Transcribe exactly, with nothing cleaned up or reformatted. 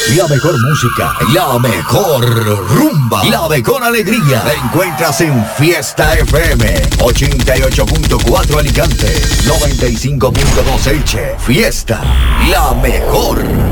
La mejor música, la mejor rumba, la mejor alegría. La encuentras en Fiesta F M. ochenta y ocho punto cuatro Alicante, noventa y cinco punto dos Elche. Fiesta, la mejor.